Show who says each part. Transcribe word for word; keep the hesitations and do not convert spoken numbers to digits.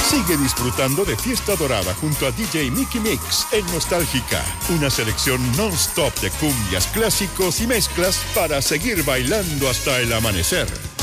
Speaker 1: Sigue disfrutando de Fiesta Dorada junto a D J Mickey Mix en Nostálgica. Una selección non-stop de cumbias, clásicos y mezclas para seguir bailando hasta el amanecer.